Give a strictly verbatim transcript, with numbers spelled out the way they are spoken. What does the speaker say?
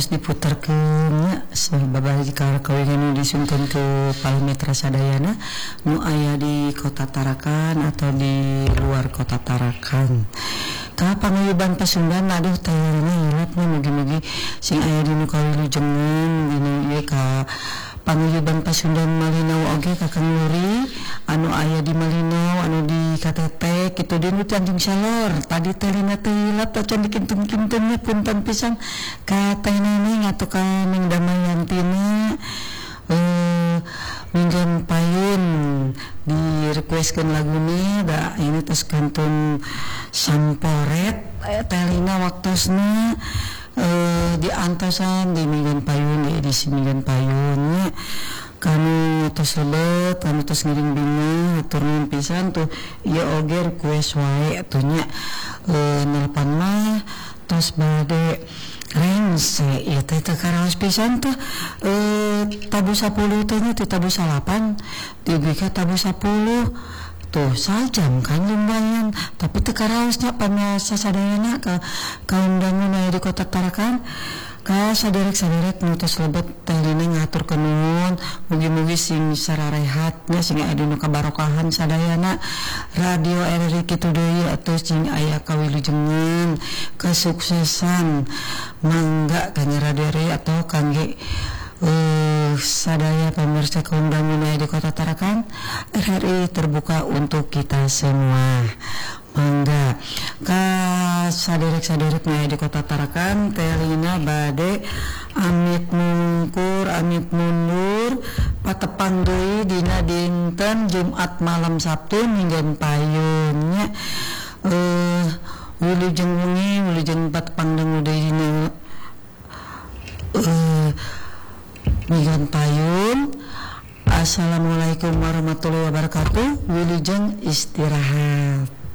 tos diputerkeun sababaraha kawinan disunkeun ke Palemitra sadayana nu aya di Kota Tarakan atau di luar Kota Tarakan. Ka pangayuban Pasundan aduh tayangna hilatna mugi-mugi sing aya di nu kawilujengan dina ieu ka pangayuban Pasundan Malinau oge Kakang Nuri anu aya di Malinau anu di K T T kitu di nu Tanjung Salor tadi teh lina teh hilat acan dikinten-kintennya punten pisan ka teh Neneng atuh ka Ning Damayantina eh minggan payun di requestkeun laguna da ini tos kantun Samporet teh lina waktosna eh diantosan di minggan payun di edisi minggan payun kanu tos lebet kanu tos ngiring bingung atur nuhun pisan tuh ieu oge request wae atuh nya eh nelpon mah tos bade rengse ieu teh teu karaos pisan teh eh tabu sapuluh teh nya teh tabu salapan tieugeun ka tabu sapuluh tuh sajam kan lumayan tapi teu karaosnya pana sasadayana ka kaundangan aya di Kota Tarakan ka saderek-saderek nu tos lebet teh dina ngaturkeun nuhun mugi-mugi sing sararehatnya sing aya dina kabarokahan sadayana radio R R I kitu deui atuh sing aya kawilujengan kesuksesan mangga kangge radio R R I atau kangge Uh, sadaya pemirsa kaundangan aya di Kota Tarakan R R I terbuka untuk kita semua. Mangga ka saderek-saderek aya di Kota Tarakan telina bade amit mungkur amit mundur patepang deui dina dinten Jumat malam Sabtu minggan payunnya eh wilujeng wengi wilujeng patepang deui dina eh minggan payun. Assalamualaikum warahmatullahi wabarakatuh. Wilujeng istirahat.